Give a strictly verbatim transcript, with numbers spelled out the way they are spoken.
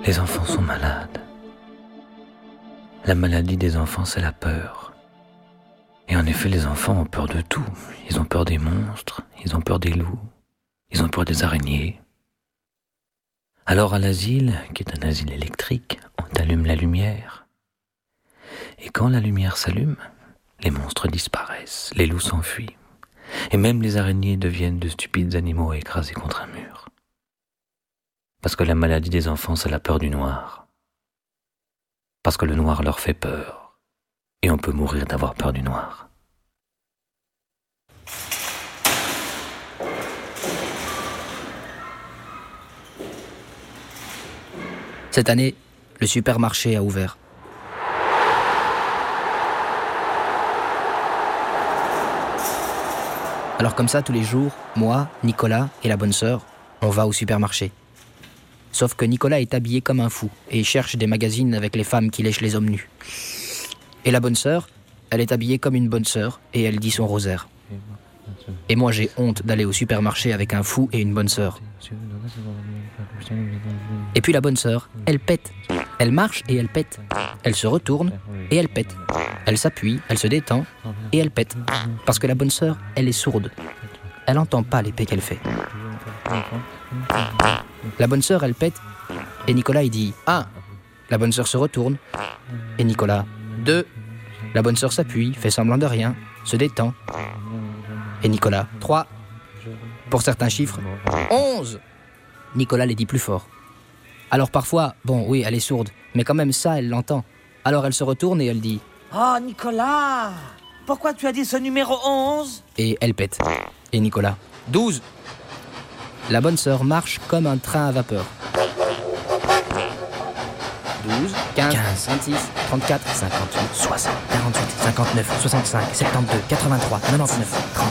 Les enfants sont malades. La maladie des enfants, c'est la peur. Et en effet, les enfants ont peur de tout. Ils ont peur des monstres, ils ont peur des loups, ils ont peur des araignées. Alors à l'asile, qui est un asile électrique, on allume la lumière. Et quand la lumière s'allume, les monstres disparaissent, les loups s'enfuient. Et même les araignées deviennent de stupides animaux écrasés contre un mur. Parce que la maladie des enfants, c'est la peur du noir. Parce que le noir leur fait peur. Et on peut mourir d'avoir peur du noir. Cette année, le supermarché a ouvert. Alors comme ça, tous les jours, moi, Nicolas et la bonne sœur, on va au supermarché. Sauf que Nicolas est habillé comme un fou et cherche des magazines avec les femmes qui lèchent les hommes nus. Et la bonne sœur, elle est habillée comme une bonne sœur et elle dit son rosaire. Et moi, j'ai honte d'aller au supermarché avec un fou et une bonne sœur. Et puis la bonne sœur, elle pète. Elle marche et elle pète. Elle se retourne et elle pète. Elle s'appuie, elle se détend et elle pète. Parce que la bonne sœur, elle est sourde. Elle n'entend pas l'épée qu'elle fait. La bonne sœur, elle pète et Nicolas, il dit « un ». La bonne sœur se retourne et Nicolas « deux ». La bonne sœur s'appuie, fait semblant de rien, se détend. Et Nicolas « trois ». Pour certains chiffres « onze ». Nicolas les dit plus fort. Alors parfois, bon oui, elle est sourde, mais quand même ça, elle l'entend. Alors elle se retourne et elle dit « Oh Nicolas, pourquoi tu as dit ce numéro onze ?» Et elle pète. Et Nicolas « douze ». La bonne sœur marche comme un train à vapeur. douze, quinze, vingt-six, trente-quatre, cinquante-huit, soixante, quarante-huit, cinquante-neuf, soixante-cinq, soixante-douze, quatre-vingt-trois, quatre-vingt-dix-neuf, trente.